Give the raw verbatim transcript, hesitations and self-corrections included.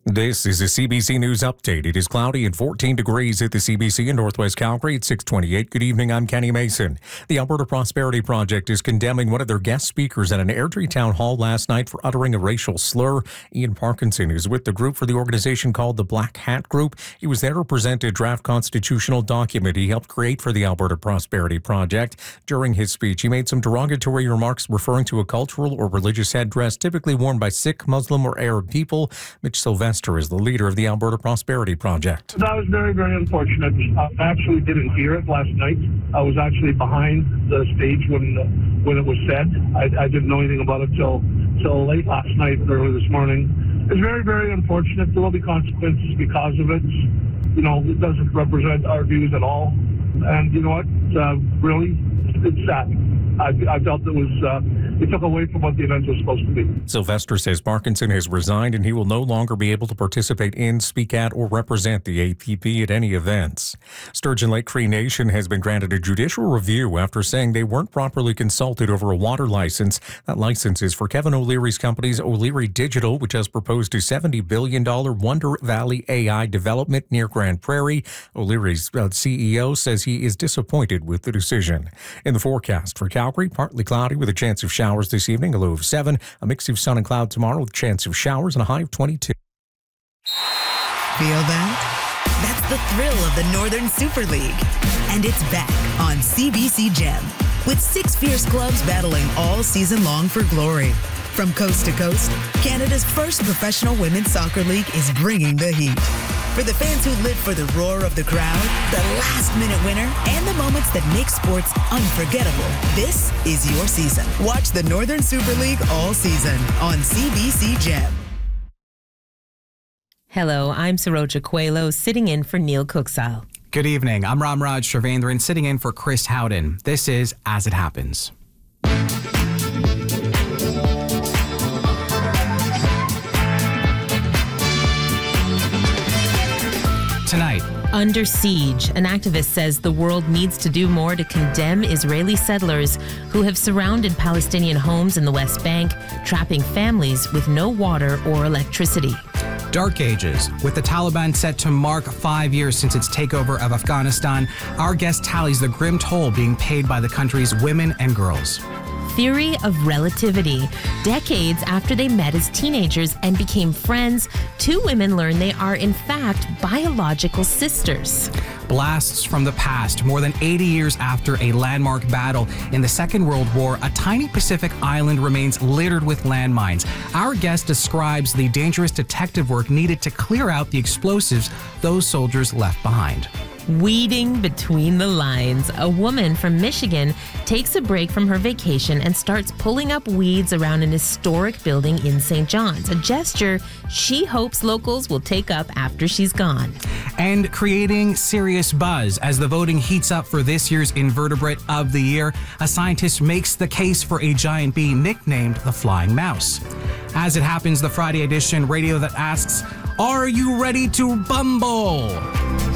This is a C B C News update. It is cloudy and fourteen degrees at the C B C in Northwest Calgary at six twenty-eight. Good evening, I'm Kenny Mason. The Alberta Prosperity Project is condemning one of their guest speakers at an Airdrie town hall last night for uttering a racial slur. Ian Parkinson is with the group for the organization called the Black Hat Group. He was there to present a draft constitutional document he helped create for the Alberta Prosperity Project. During his speech, he made some derogatory remarks referring to a cultural or religious headdress typically worn by Sikh, Muslim, or Arab people. Mitch Sylvester is the leader of the Alberta Prosperity Project. That was very, very unfortunate. I actually didn't hear it last night. I was actually behind the stage when uh, when it was said. I, I didn't know anything about it till till late last night, early this morning. It's very, very unfortunate. There will be consequences because of it. You know, it doesn't represent our views at all. And you know what? Uh, really, it's sad. I, I felt it was, uh, it took away from what the event was supposed to be. Sylvester says Parkinson has resigned and he will no longer be able to participate in, speak at, or represent the A P P at any events. Sturgeon Lake Cree Nation has been granted a judicial review after saying they weren't properly consulted over a water license. That license is for Kevin O'Leary's company's O'Leary Digital, which has proposed a seventy billion dollars Wonder Valley A I development near Grand Prairie. O'Leary's uh, C E O says he is disappointed with the decision. In the forecast for Calgary, partly cloudy with a chance of showers this evening, a low of seven. A mix of sun and cloud tomorrow with a chance of showers and a high of twenty-two. Feel that? That's the thrill of the Northern Super League. And it's back on C B C Gem with six fierce clubs battling all season long for glory. From coast to coast, Canada's first professional women's soccer league is bringing the heat. For the fans who live for the roar of the crowd, the last-minute winner, and the moments that make sports unforgettable, this is your season. Watch the Northern Super League all season on C B C Gem. Hello, I'm Saroja Coelho, sitting in for Neil Cooksile. Good evening. I'm Ramraj Shrivendran, sitting in for Chris Howden. This is As It Happens. Tonight. Under siege, an activist says the world needs to do more to condemn Israeli settlers who have surrounded Palestinian homes in the West Bank, trapping families with no water or electricity. Dark Ages. With the Taliban set to mark five years since its takeover of Afghanistan, our guest tallies the grim toll being paid by the country's women and girls. Theory of relativity. Decades after they met as teenagers and became friends, two women learn they are in fact biological sisters. Blasts from the past. More than eighty years after a landmark battle in the Second World War, a tiny Pacific island remains littered with landmines. Our guest describes the dangerous detective work needed to clear out the explosives those soldiers left behind. Weeding between the lines. A woman from Michigan takes a break from her vacation and starts pulling up weeds around an historic building in Saint John's, a gesture she hopes locals will take up after she's gone. And creating serious buzz as the voting heats up for this year's Invertebrate of the Year, a scientist makes the case for a giant bee nicknamed the Flying Mouse. As It Happens, the Friday edition radio that asks, are you ready to bumble?